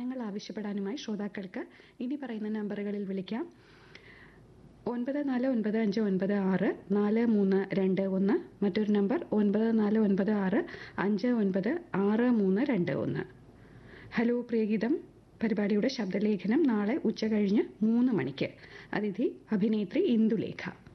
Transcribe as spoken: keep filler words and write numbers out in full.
ഗാനങ്ങൾ ആവശ്യപ്പെടാനുമായി ശ്രോതാക്കൾക്ക് ഇനി പറയുന്ന നമ്പറുകളിൽ വിളിക്കാം. ഒൻപത് നാല് ഒൻപത് അഞ്ച് ഒൻപത് ആറ് നാല് മൂന്ന് രണ്ട് ഒന്ന്, മറ്റൊരു നമ്പർ ഒൻപത് നാല് ഒൻപത് ആറ് അഞ്ച് ഒൻപത് ആറ് മൂന്ന് രണ്ട് ഒന്ന്. ഹലോ പ്രിയഗീതം പരിപാടിയുടെ ശബ്ദലേഖനം നാളെ ഉച്ച കഴിഞ്ഞ് മൂന്ന് മണിക്ക്. അതിഥി അഭിനേത്രി ഇന്ദുലേഖ.